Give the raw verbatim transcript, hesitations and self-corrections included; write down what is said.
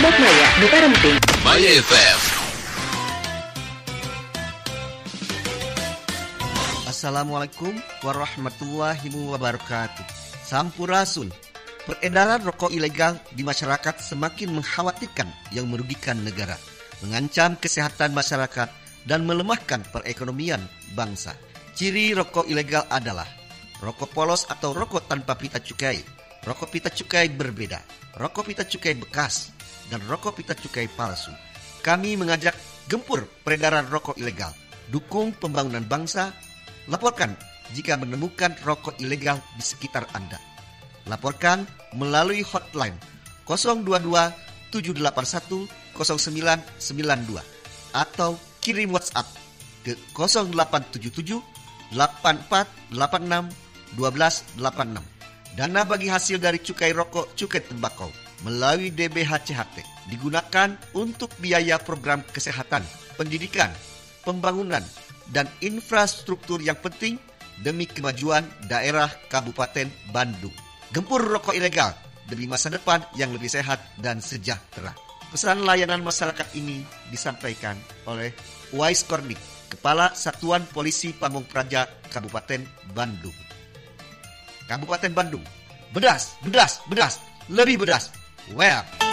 Sobat Maya, Buka Remping Maya F M. Assalamualaikum warahmatullahi wabarakatuh. Sampurasun. Peredaran rokok ilegal di masyarakat semakin mengkhawatirkan yang merugikan negara, mengancam kesehatan masyarakat, dan melemahkan perekonomian bangsa. Ciri rokok ilegal adalah rokok polos atau rokok tanpa pita cukai, rokok pita cukai berbeda, rokok pita cukai bekas, dan rokok pita cukai palsu. Kami mengajak gempur peredaran rokok ilegal. Dukung pembangunan bangsa. Laporkan jika menemukan rokok ilegal di sekitar Anda. Laporkan melalui hotline nol dua dua tujuh delapan satu nol sembilan sembilan dua atau kirim WhatsApp ke nol delapan tujuh tujuh delapan empat delapan enam satu dua delapan enam. Dana bagi hasil dari cukai rokok, cukai tembakau melalui D B H C H T digunakan untuk biaya program kesehatan, pendidikan, pembangunan, dan infrastruktur yang penting demi kemajuan daerah Kabupaten Bandung. Gempur rokok ilegal demi masa depan yang lebih sehat dan sejahtera. Pesan layanan masyarakat ini disampaikan oleh Wais Kornik, Kepala Satuan Polisi Pamung Praja Kabupaten Bandung. Kabupaten Bandung, bedas, bedas, bedas, lebih bedas. Well.